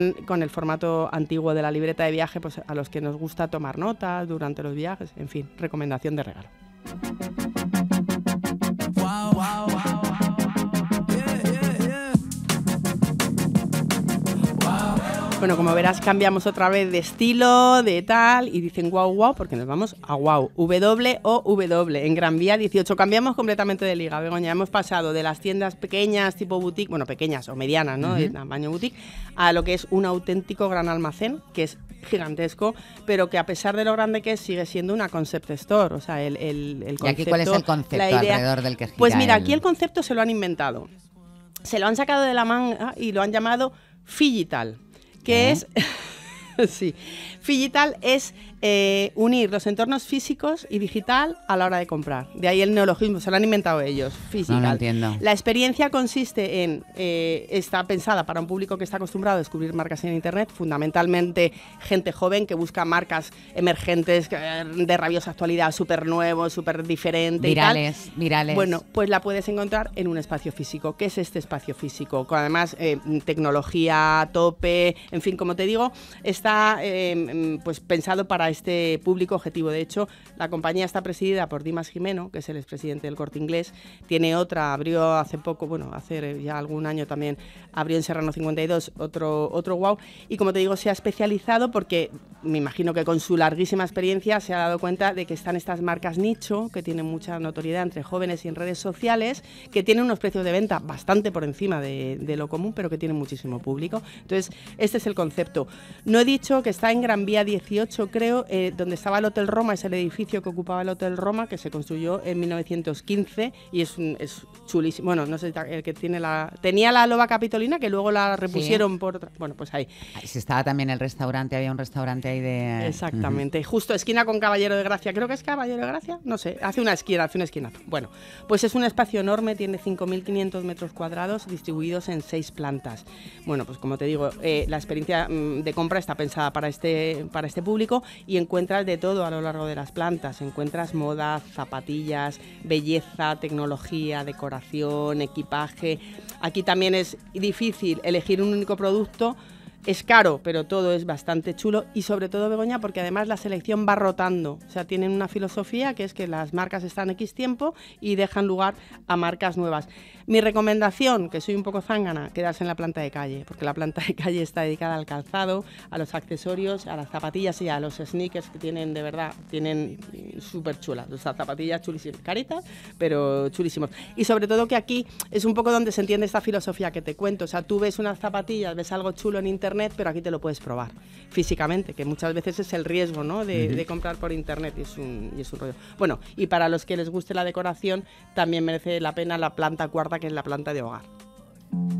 con el formato antiguo de la libreta de viaje, pues a los que nos gusta tomar notas durante los viajes, en fin, recomendación de regalo. Bueno, como verás, cambiamos otra vez de estilo, de tal, y dicen guau, guau, porque nos vamos a guau, W, en Gran Vía 18. Cambiamos completamente de liga, Begoña. Hemos pasado de las tiendas pequeñas, tipo boutique, bueno, pequeñas o medianas, ¿no?, de tamaño boutique, a lo que es un auténtico gran almacén, que es gigantesco, pero que a pesar de lo grande que es, sigue siendo una concept store. O sea, el concepto... ¿Y aquí cuál es el concepto la idea, alrededor del que gira? Pues mira, aquí el concepto se lo han inventado. Se lo han sacado de la manga y lo han llamado Phygital. Que es, sí, Phygital es unir los entornos físicos y digital a la hora de comprar. De ahí el neologismo, se lo han inventado ellos, Phygital. No lo entiendo. La experiencia consiste en, está pensada para un público que está acostumbrado a descubrir marcas en Internet, fundamentalmente gente joven que busca marcas emergentes, de rabiosa actualidad, súper nuevos, súper diferente. Virales. Bueno, pues la puedes encontrar en un espacio físico. ¿Qué es este espacio físico? Con además tecnología a tope, en fin, como te digo, está pues pensado para este público objetivo. De hecho, la compañía está presidida por Dimas Jimeno, que es el expresidente del Corte Inglés. Tiene otra, abrió hace poco, bueno, hace ya algún año también, abrió en Serrano 52 otro wow. Y como te digo, se ha especializado porque me imagino que con su larguísima experiencia se ha dado cuenta de que están estas marcas nicho, que tienen mucha notoriedad entre jóvenes y en redes sociales, que tienen unos precios de venta bastante por encima de lo común, pero que tienen muchísimo público. Entonces, este es el concepto. No he dicho que está en Gran Vía 18, creo, donde estaba el Hotel Roma, es el edificio que ocupaba el Hotel Roma, que se construyó en 1915 y es chulísimo. Bueno, no sé, el que tenía la loba capitolina, que luego la repusieron por otra. Bueno, pues ahí. Si estaba también el restaurante, había un restaurante ahí de... Exactamente, justo esquina con Caballero de Gracia, creo que es Caballero de Gracia, no sé, hace una esquina. Bueno, pues es un espacio enorme, tiene 5.500 metros cuadrados distribuidos en 6 plantas. Bueno, pues como te digo, la experiencia de compra está pensada para este público y encuentras de todo a lo largo de las plantas. Encuentras moda, zapatillas, belleza, tecnología, decoración, equipaje. Aquí también es difícil elegir un único producto. Es caro, pero todo es bastante chulo y sobre todo, Begoña, porque además la selección va rotando. O sea, tienen una filosofía que es que las marcas están X tiempo y dejan lugar a marcas nuevas. Mi recomendación, que soy un poco zángana, quedarse en la planta de calle, porque la planta de calle está dedicada al calzado, a los accesorios, a las zapatillas y a los sneakers que tienen, de verdad, tienen súper chulas. O sea, zapatillas chulísimas, caritas, pero chulísimos. Y sobre todo que aquí es un poco donde se entiende esta filosofía que te cuento. O sea, tú ves unas zapatillas, ves algo chulo en Internet, pero aquí te lo puedes probar físicamente, que muchas veces es el riesgo, ¿no?, de comprar por Internet y es un rollo. Bueno, y para los que les guste la decoración, también merece la pena la planta cuarta, que es la planta de hogar.